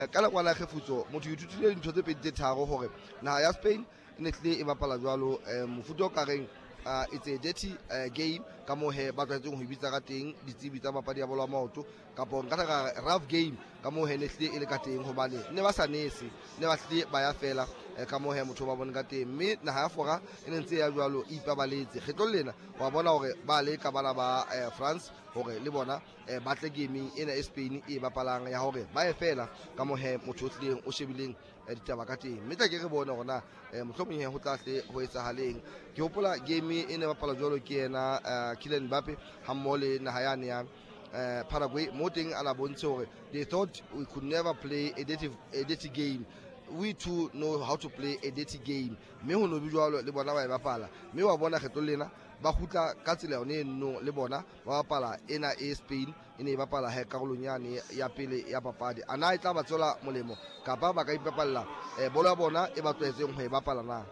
ka la khefutso motho o ithutile dintho tse pedi tse tharo hore naha ya Spain e ne tle e bapala jwalo mofuta o ka reng it's a dirty game ka mo he ba tlwaetseng ho ibitsa ka teng ditsebi tsa papadi ya bolo ya maoto kapo nka ra rough game ka mo he ne tle e le ka teng hobane ne ba sa nese ne ba tle ba ya fela ka mo he motho ba bone ka teng mme naha ya fora e ne ntse ya jwalo e ipabaletse kgetlo lena wa bona hore ba le ka bana ba France hore le bona ba tle gaming ena e Spain e bapalang ya hore ba e fela ka mo he motho o tlileng o shebileng ditaba ka teng mme tla ke re bona hore na mohlomong ho tla hle ho etsahaleng ke hopola game e ne bapala jwalo ke yena Kylian Mbappe ha mmoho le naha yane ya Paraguay mo teng ana bontshe hore they thought we could never play a dirty game. We too know how to play a dirty game. Me ho no bijwalo le bona ba e bapala mme wa bona kgetlo lena ba khutla ka tsela yone no le bona ba bapala ena e Spain e ne e bapala ha karolong yane ya pele ya papadi ana e tla ba tswela molemo kapa ba ka ipapalla bolo ya bona e ba tlwaetseng ho e bapala na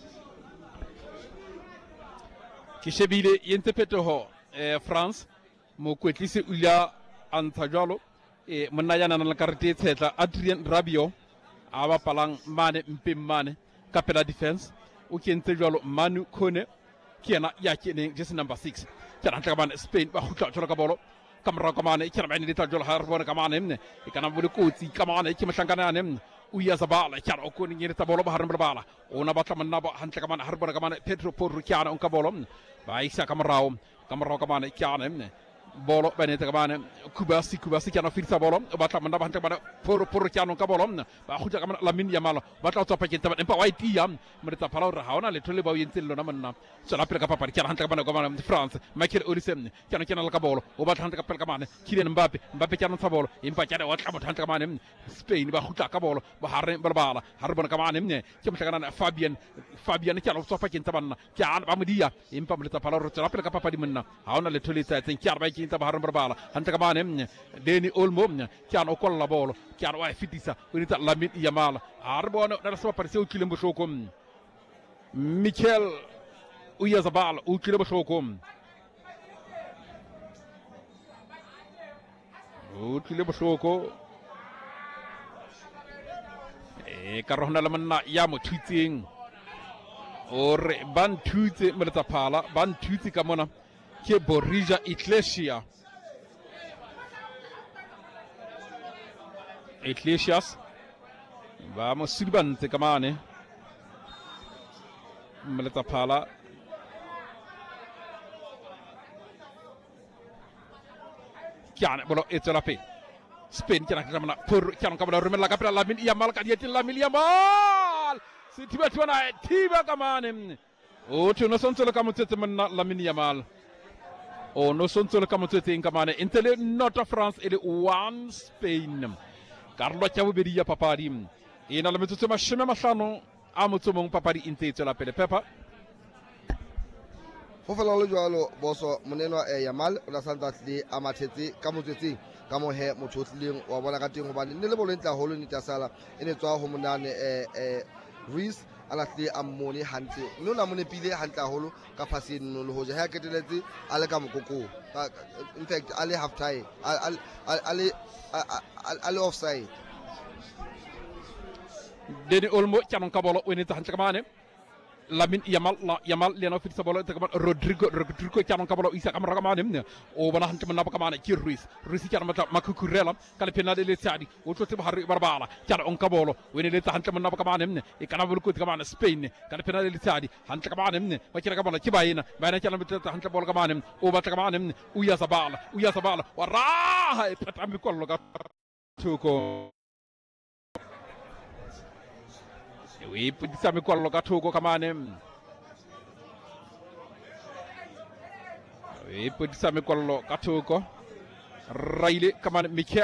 ke shebile yentse phetoho France mo kwetlise o ila antsha jwalo monna yana na karete e tshetla Adrien Rabiot a bapalang mane mpe mane ka pela defense o kentse jwalo Manu Kone ke yena ya keneng jersey number 6 kana tla ka bana Spain ba khutla tlola ka bolo kamera ka mane ke ba ne ditla jwalo ha re bona ka mane mne e kana bole kotsi ka mane ke mahlankana yane mne o ya zabala kana o kone ngire tsa bolo ba hareng bala ona batla manna ba hantle ka mane ha re bona ka mane Pedro Porro kana on ka bolo mne ba isa kamera ka mane kana mne bolo bane ta bana kubasi kana filsa bolo batla manna ba hantle ka mane Porro kana on ka bolo mne ba khutla ka mane Lamine Yamal batla tswa pakeng tsa empa wa itia mre tsa phala hore ha ona letho le ba o yentse lona manna tsela pele ka papadi kana hantle ka mane France Michael Olise kana ka bolo o batla hantle ka pele ka mane Kylian Mbappe kana tsa bolo empa kana wa tla motho hantle ka mane Spain ba khutla ka bolo ba hareng bala ha re bona ka mane mne ke mohlakana Fabian kana tswa pakeng tsa banna kana ba modia empa mre tsa phala hore tsela pele ka papadi manna ha ona letho le tsa tseng kana ba ke tsa ba hareng bala hantle ka mane Deni Olmo kana o kolla bolo kana wa fitisa o nita Lamine Yamal ha re bona na se bapadi se o tlileng bohloko Mikel Oyarzabal o tlile bohloko ka rohna le monna ya mo thutseng ore ba nthutse moletsa phala ba nthutse ka mona ke Borja Iglesias ba mo silbante ka mane moletsa phala kana bolo etsela pe Spain kana ka mana por kana ka bolo rumela ka pela Lamine Yamal ka dieti Lamine Yamal se tiba ka mane o tshona sontsolo ka motsetse monna Lamine Yamal o no sontsolo ka motsetse ka mane intele not France ele 1 Spain Carlo tsa bobedi ya papadi ena le metsotso 50 a motsomong papadi intse tsela pele Peppa ho fela lo jwalo boso monenwa Yamal o la santla tle a mathetse ka motsetseng ka mo he motho tlileng wa bona ka teng hobane ne le bolo ntla holo ne tasala ene tswa ho monane Ruiz ala tle a mmone hantle mme ona mone pile hantle holo ka phasing no le hoja ha keteletse a le ka mokoko in fact ale half time ale offside Deni Olmo kana ka bolo o nita hantle ka mane Lamine Yamal lena fitsa bolo ta Rodrigo kana ka bolo isa kamera ka mane o bona hantle manna ka mane ki Ruiz kana mata Makukurela kala penale le tsadi o tlote ba harri barbala kana on ka bolo o ne le ta hantle manna ka mane e kana bolo ko ka mane Spain kala penale le tsadi hantle ka mane ba kira ka bolo ki bayina kana mata hantle bolo ka mane o ba ta ka mane Oyarzabal wa raha e pata mi kollo ka tuko we putisa mi kollo ka tuko kamane we putisa mi kollo ka tuko raile kamane Mikel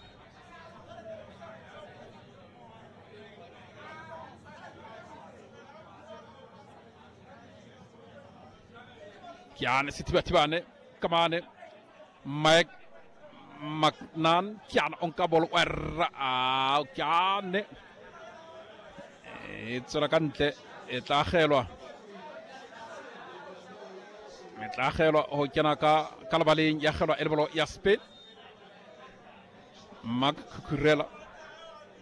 kiane sitibane kamane Mike Magnan kiane onka bolo warra kiane etsela kantle e tla gelwa ho kena ka lebaleng ya gelwa elbolo ya Spain Makukurela